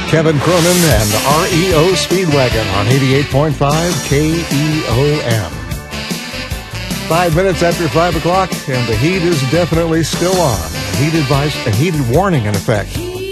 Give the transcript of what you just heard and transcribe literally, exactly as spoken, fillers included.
Kevin Cronin and R E O Speedwagon on eighty-eight point five K E O M. Five minutes after five o'clock, and the heat is definitely still on. Heat advice, a heated warning in effect.